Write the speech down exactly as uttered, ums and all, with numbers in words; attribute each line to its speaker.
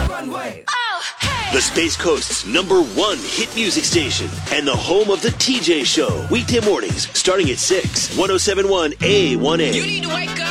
Speaker 1: runway.
Speaker 2: Oh, hey!
Speaker 3: The Space Coast's number one hit music station and the home of the T J Show. Weekday mornings starting at six. one oh seven point one A one A.
Speaker 2: You need to wake up.